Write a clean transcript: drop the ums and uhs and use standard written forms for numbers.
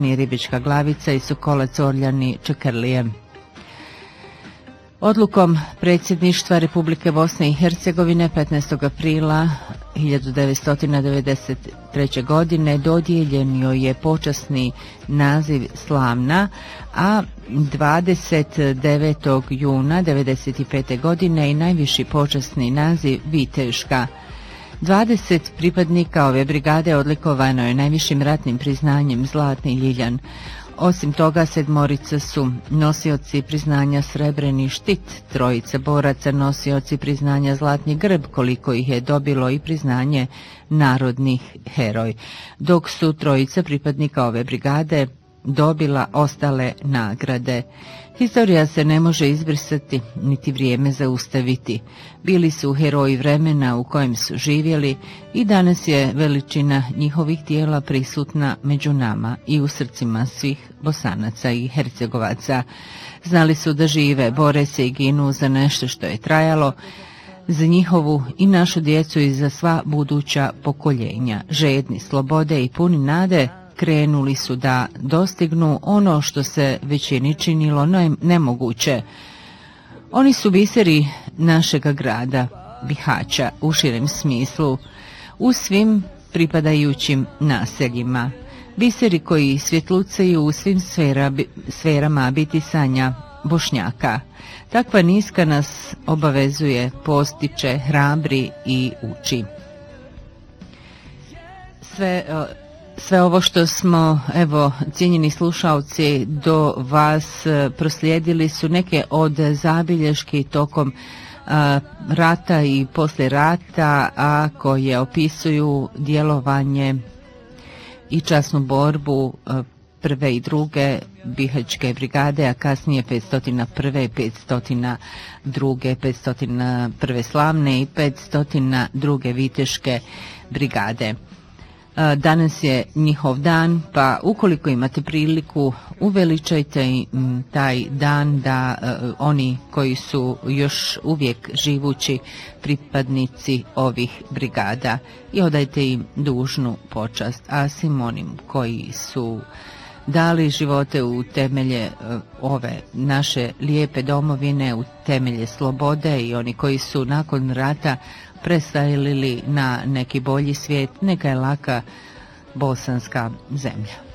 Ribička Glavica i Sokolac Orljani Čekrlije. Odlukom predsjedništva Republike Bosne i Hercegovine 15. aprila 1993. godine dodijeljen joj je počasni naziv Slavna, a 29. juna 1995. godine i najviši počasni naziv Viteška. 20 pripadnika ove brigade odlikovano je najvišim ratnim priznanjem Zlatni ljiljan. Osim toga, 7 su nosioci priznanja Srebreni štit, 3 boraca nosioci priznanja Zlatni grb, koliko ih je dobilo i priznanje Narodnih heroj, dok su 3 pripadnika ove brigade dobila ostale nagrade. Historija se ne može izbrisati, niti vrijeme zaustaviti. Bili su heroji vremena u kojem su živjeli i danas je veličina njihovih djela prisutna među nama i u srcima svih Bosanaca i Hercegovaca. Znali su da žive, bore se i ginu za nešto što je trajalo, za njihovu i našu djecu i za sva buduća pokoljenja. Žedni slobode i puni nade krenuli su da dostignu ono što se većini činilo nemoguće. Oni su biseri našega grada, Bihaća u širem smislu, u svim pripadajućim naseljima. Biseri koji svjetlucaju u svim sferama bitisanja Bošnjaka. Takva niska nas obavezuje, postiče, hrabri i uči. Sve ovo što smo, evo, cijenjeni slušalci, do vas proslijedili su neke od zabilješki tokom rata i poslije rata, a koje opisuju djelovanje i časnu borbu prve i druge Bihaćke brigade, a kasnije 501. 502. 501. Slavne i 502. Viteške brigade. Danas je njihov dan, pa ukoliko imate priliku, uveličajte taj dan da oni koji su još uvijek živući pripadnici ovih brigada i odajte im dužnu počast, a svim onim koji su dali živote u temelje ove naše lijepe domovine, u temelje slobode i oni koji su nakon rata preselili na neki bolji svijet, neka je laka bosanska zemlja.